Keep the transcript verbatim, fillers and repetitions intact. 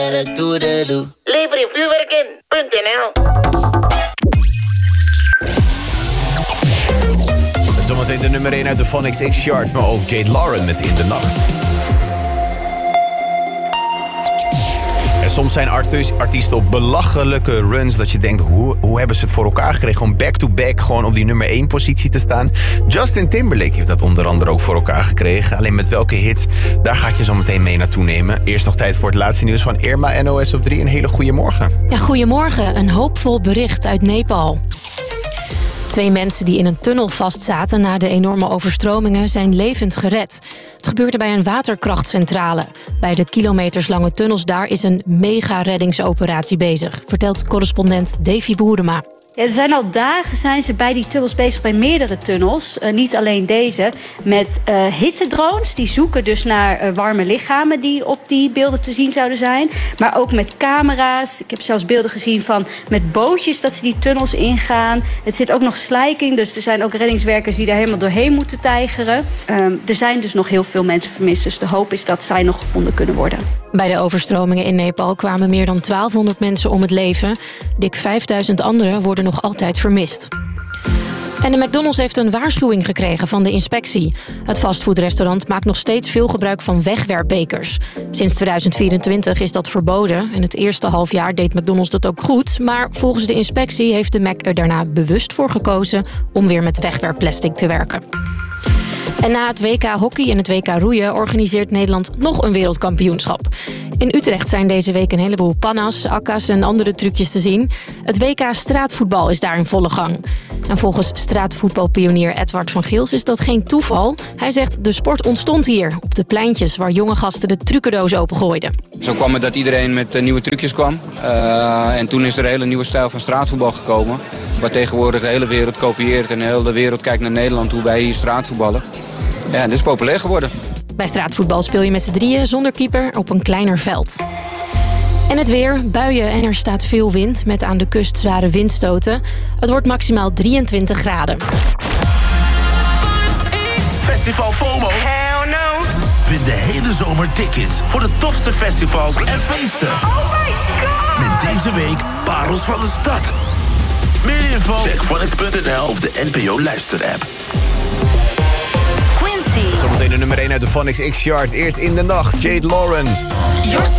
Lever je vuurwerk in. .nl. Zometeen de nummer één uit de Phonics X-chart, maar ook Jade Lauren met In de Nacht. En soms zijn artis- artiesten op belachelijke runs dat je denkt, hoe, hoe hebben ze het voor elkaar gekregen om back-to-back gewoon op die nummer één positie te staan? Justin Timberlake heeft dat onder andere ook voor elkaar gekregen. Alleen met welke hits, daar ga ik je zo meteen mee naartoe nemen. Eerst nog tijd voor het laatste nieuws van Irma, N O S op drie. Een hele goede morgen. Ja, goedemorgen. Een hoopvol bericht uit Nepal. Twee mensen die in een tunnel vastzaten na de enorme overstromingen zijn levend gered. Het gebeurde bij een waterkrachtcentrale. Bij de kilometerslange tunnels daar is een mega-reddingsoperatie bezig, vertelt correspondent Davy Boerema. Ja, er zijn al dagen zijn ze bij die tunnels bezig, bij meerdere tunnels. Uh, niet alleen deze, met uh, hittedrones. Die zoeken dus naar uh, warme lichamen die op die beelden te zien zouden zijn. Maar ook met camera's. Ik heb zelfs beelden gezien van met bootjes dat ze die tunnels ingaan. Het zit ook nog slijking, dus er zijn ook reddingswerkers die daar helemaal doorheen moeten tijgeren. Um, er zijn dus nog heel veel mensen vermist, dus de hoop is dat zij nog gevonden kunnen worden. Bij de overstromingen in Nepal kwamen meer dan twaalfhonderd mensen om het leven. Dik vijfduizend anderen worden nog altijd vermist. En de McDonald's heeft een waarschuwing gekregen van de inspectie. Het fastfoodrestaurant maakt nog steeds veel gebruik van wegwerpbekers. Sinds tweeduizend vierentwintig is dat verboden. En het eerste half jaar deed McDonald's dat ook goed. Maar volgens de inspectie heeft de Mac er daarna bewust voor gekozen om weer met wegwerpplastic te werken. En na het W K hockey en het W K roeien organiseert Nederland nog een wereldkampioenschap. In Utrecht zijn deze week een heleboel panna's, akka's en andere trucjes te zien. Het W K straatvoetbal is daar in volle gang. En volgens straatvoetbalpionier Edward van Geels is dat geen toeval. Hij zegt, de sport ontstond hier, op de pleintjes waar jonge gasten de trucendoos opengooiden. Zo kwam het dat iedereen met uh, nieuwe trucjes kwam. Uh, en toen is er een hele nieuwe stijl van straatvoetbal gekomen. Waar tegenwoordig de hele wereld kopieert en de hele wereld kijkt naar Nederland hoe wij hier straatvoetballen. Ja, dit is populair geworden. Bij straatvoetbal speel je met z'n drieën zonder keeper op een kleiner veld. En het weer, buien en er staat veel wind met aan de kust zware windstoten. Het wordt maximaal drieëntwintig graden. Festival FOMO. Hell no. Win de hele zomer tickets voor de tofste festivals en feesten. Oh my god. Met deze week Parels van de Stad. Meer info? Check phonics punt n l of de N P O luisterapp. Zometeen de nummer één uit de Phonics X-chart. Eerst In de Nacht, Jade Lauren.